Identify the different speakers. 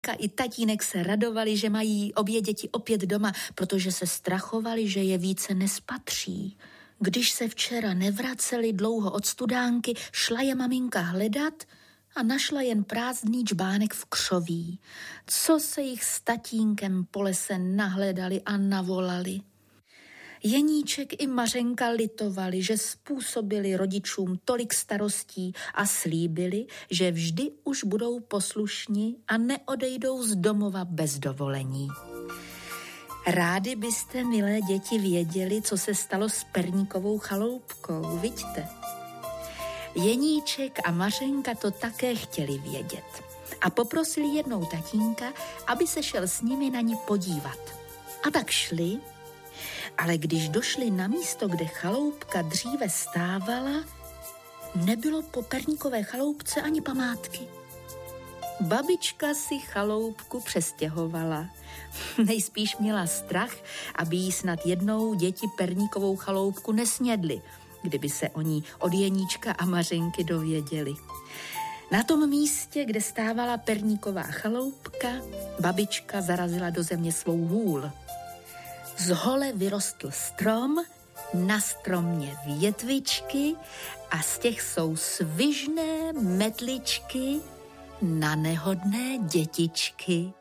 Speaker 1: i tatínek se radovali, že mají obě děti opět doma, protože se strachovali, že je více nespatří. Když se včera nevraceli dlouho od studánky, šla je maminka hledat a našla jen prázdný džbánek v křoví. Co se jich s tatínkem po lese nahledali a navolali. Jeníček i Mařenka litovali, že způsobili rodičům tolik starostí a slíbili, že vždy už budou poslušní a neodejdou z domova bez dovolení. Rádi byste, milé děti, věděli, co se stalo s perníkovou chaloupkou, viďte? Jeníček a Mařenka to také chtěli vědět a poprosili jednou tatínka, aby se šel s nimi na ní podívat. A tak šli, ale když došli na místo, kde chaloupka dříve stávala, nebylo po perníkové chaloupce ani památky. Babička si chaloupku přestěhovala. Nejspíš měla strach, aby jí snad jednou děti perníkovou chaloupku nesnědly, kdyby se o ní od Jeníčka a Mařenky dověděli. Na tom místě, kde stávala perníková chaloupka, babička zarazila do země svou hůl. Z hole vyrostl strom, na stromě větvičky a z těch jsou svižné metličky na nehodné dětičky.